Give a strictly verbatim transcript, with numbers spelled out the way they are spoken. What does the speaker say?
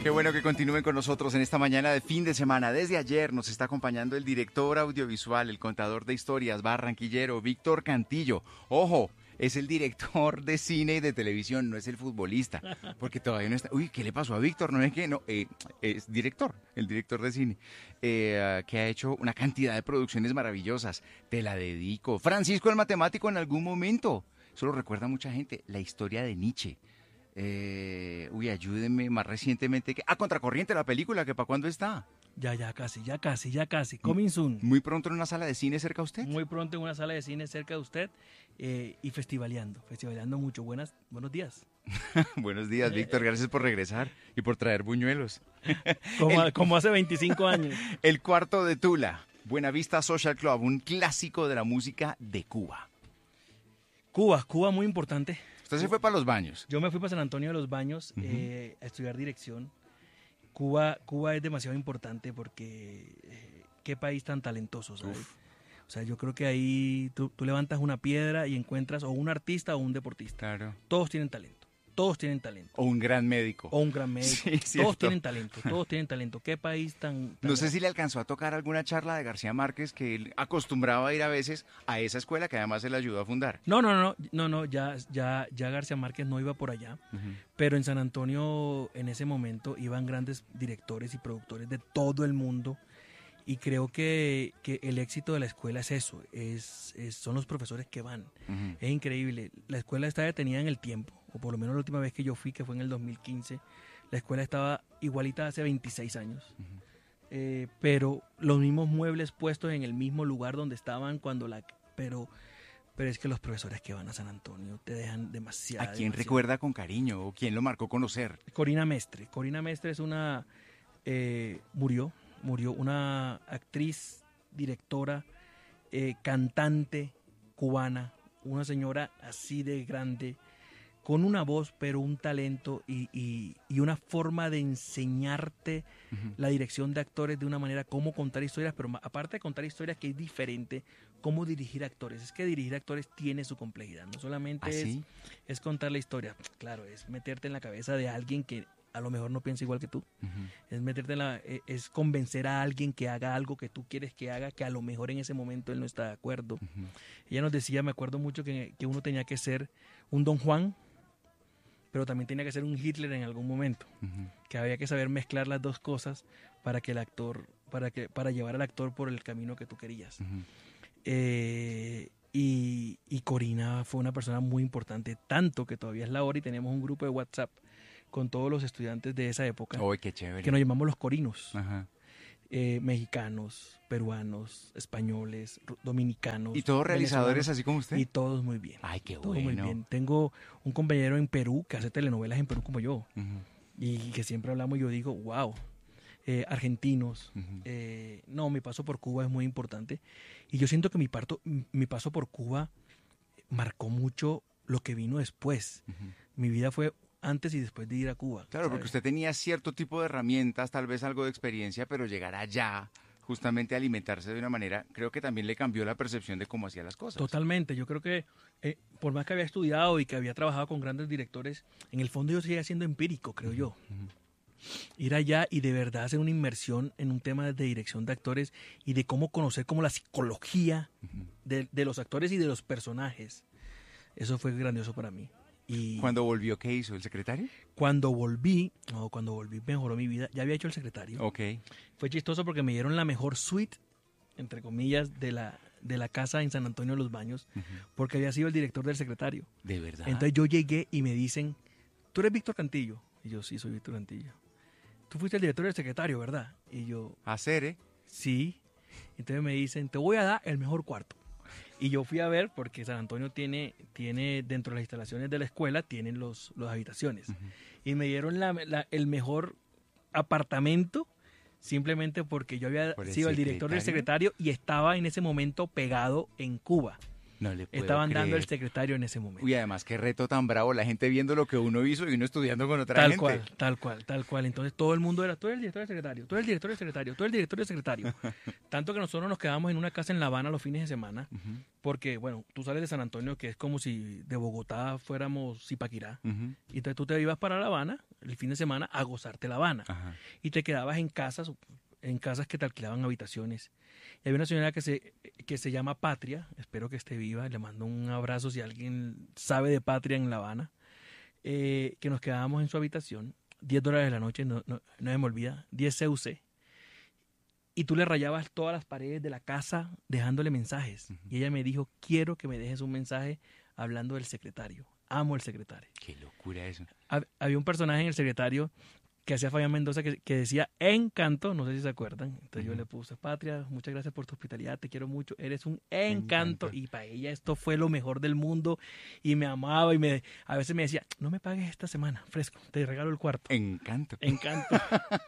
Qué bueno que continúen con nosotros en esta mañana de fin de semana. Desde ayer nos está acompañando el director audiovisual, el contador de historias barranquillero, Víctor Cantillo. Ojo, es el director de cine y de televisión, no es el futbolista, porque todavía no está... Uy, ¿qué le pasó a Víctor? No es que no, eh, es director, el director de cine, eh, que ha hecho una cantidad de producciones maravillosas. Te la dedico. Francisco el Matemático en algún momento. Eso lo recuerda mucha gente. La historia de Nietzsche. Eh, uy, ayúdenme, más recientemente que... Ah, Contracorriente, la película, que para cuándo está. Ya, ya casi, ya casi, ya casi. Coming soon. Muy pronto en una sala de cine cerca a usted. Muy pronto en una sala de cine cerca de usted eh, y festivaleando, festivaleando mucho. Buenas, buenos días. Buenos días, Víctor, gracias por regresar y por traer buñuelos. Como, el, como hace veinticinco años. El Cuarto de Tula, Buenavista Social Club, un clásico de la música de Cuba. Cuba, Cuba muy importante. Usted se fue para los baños. Yo me fui para San Antonio de los Baños uh-huh. eh, a estudiar dirección. Cuba, Cuba es demasiado importante porque eh, qué país tan talentoso, ¿sabes? Uf. O sea, yo creo que ahí tú, tú levantas una piedra y encuentras o un artista o un deportista. Claro. Todos tienen talento. Todos tienen talento. O un gran médico. O un gran médico. Sí, todos cierto. tienen talento, todos tienen talento. ¿Qué país tan, tan No sé grande? si le alcanzó a tocar alguna charla de García Márquez, que él acostumbraba a ir a veces a esa escuela que además se le ayudó a fundar. No, no, no, no, no, ya, ya, ya García Márquez no iba por allá, uh-huh. pero en San Antonio en ese momento iban grandes directores y productores de todo el mundo. Y creo que, que el éxito de la escuela es eso, es, es son los profesores que van. Uh-huh. Es increíble. La escuela está detenida en el tiempo, o por lo menos la última vez que yo fui, que fue en el dos mil quince, la escuela estaba igualita hace veintiséis años. Uh-huh. Eh, pero los mismos muebles puestos en el mismo lugar donde estaban cuando la... Pero, pero es que los profesores que van a San Antonio te dejan demasiado. ¿A quién demasiado. recuerda con cariño o quién lo marcó conocer? Corina Mestre. Corina Mestre es una... Eh, murió. Murió una actriz, directora, eh, cantante cubana, una señora así de grande, con una voz, pero un talento y, y, y una forma de enseñarte uh-huh. la dirección de actores de una manera, cómo contar historias, pero aparte de contar historias que es diferente, cómo dirigir actores. Es que dirigir actores tiene su complejidad, no solamente ¿Ah, sí? es, es contar la historia, claro, es meterte en la cabeza de alguien que a lo mejor no piensa igual que tú. Uh-huh. Es meterte en la, es convencer a alguien que haga algo que tú quieres que haga, que a lo mejor en ese momento él no está de acuerdo. Uh-huh. Ella nos decía, me acuerdo mucho que, que uno tenía que ser un Don Juan, pero también tenía que ser un Hitler en algún momento. Uh-huh. Que había que saber mezclar las dos cosas para que el actor, para que, para llevar al actor por el camino que tú querías. Uh-huh. Eh, y, y Corina fue una persona muy importante, tanto que todavía es la hora y tenemos un grupo de WhatsApp con todos los estudiantes de esa época, oh, qué chévere. Que nos llamamos los corinos, Ajá. eh, mexicanos, peruanos, españoles, dominicanos. ¿Y todos realizadores así como usted? Y todos muy bien. Ay, qué todos bueno. Muy bien. Tengo un compañero en Perú que hace telenovelas en Perú como yo, uh-huh. y que siempre hablamos y yo digo, wow, eh, argentinos. Uh-huh. Eh, no, mi paso por Cuba es muy importante, y yo siento que mi, parto, mi paso por Cuba marcó mucho lo que vino después. Uh-huh. Mi vida fue antes y después de ir a Cuba. Claro, ¿sabes? Porque usted tenía cierto tipo de herramientas, tal vez algo de experiencia, pero llegar allá, justamente a alimentarse de una manera, creo que también le cambió la percepción de cómo hacía las cosas. Totalmente, yo creo que eh, por más que había estudiado y que había trabajado con grandes directores, en el fondo yo seguía siendo empírico, creo uh-huh. yo. Uh-huh. Ir allá y de verdad hacer una inmersión en un tema de dirección de actores y de cómo conocer como la psicología uh-huh. de, de los actores y de los personajes. Eso fue grandioso para mí. Y ¿Cuándo volvió, qué hizo? ¿El secretario? Cuando volví, no, cuando volví mejoró mi vida. Ya había hecho el secretario. Ok. Fue chistoso porque me dieron la mejor suite, entre comillas, de la, de la casa en San Antonio de los Baños, uh-huh. porque había sido el director del secretario. ¿De verdad? Entonces yo llegué y me dicen, ¿tú eres Víctor Cantillo? Y yo, sí, soy Víctor Cantillo. Tú fuiste el director del secretario, ¿verdad? Y yo... ¿Hacer, eh? Sí. Entonces me dicen, te voy a dar el mejor cuarto. Y yo fui a ver, porque San Antonio tiene, tiene dentro de las instalaciones de la escuela, tienen los, los habitaciones. Uh-huh. Y me dieron la, la, el mejor apartamento, simplemente porque yo había sido el director del secretario y estaba en ese momento pegado en Cuba. No le puedo estaban dando creer. el secretario en ese momento. Uy, además, qué reto tan bravo, la gente viendo lo que uno hizo y uno estudiando con otra Tal gente. cual, tal cual, tal cual. Entonces todo el mundo era, tú eres el director del secretario, tú eres el director del secretario, tú eres el director del secretario. Tanto que nosotros nos quedamos en una casa en La Habana los fines de semana, Ujú, porque, bueno, tú sales de San Antonio, que es como si de Bogotá fuéramos Zipaquirá, ujú, y entonces tú te ibas para La Habana el fin de semana a gozarte La Habana, ajá. y te quedabas en casas, en casas que te alquilaban habitaciones. Y había una señora que se, que se llama Patria, espero que esté viva, le mando un abrazo si alguien sabe de Patria en La Habana, eh, que nos quedábamos en su habitación, diez dólares de la noche, no, no, no se me olvida, diez C U C, y tú le rayabas todas las paredes de la casa dejándole mensajes. Ujú. Y ella me dijo, quiero que me dejes un mensaje hablando del secretario, amo el secretario. Qué locura eso. Hab- Había un personaje en el secretario que hacía Fabián Mendoza que, que decía Encanto, no sé si se acuerdan. Entonces yo Ujú. le puse, Patria, muchas gracias por tu hospitalidad, te quiero mucho, eres un encanto. Encanto. Y para ella esto fue lo mejor del mundo y me amaba y me a veces me decía, no me pagues esta semana, fresco, te regalo el cuarto. Encanto. Encanto.